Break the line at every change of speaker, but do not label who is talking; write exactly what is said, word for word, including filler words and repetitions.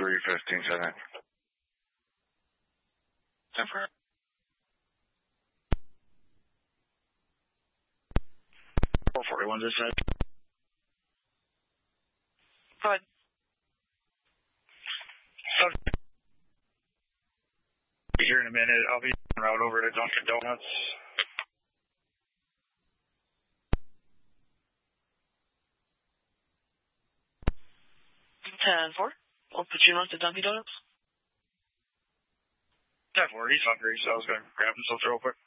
three fifteen, seven. ten four. four forty-one, this side.
Go ahead.
Okay. Be here in a minute. I'll be en route over to Dunkin' Donuts.
ten four. I'll put you on to Dunkin' Donuts.
ten four, he's hungry, so I was going to grab him something real quick.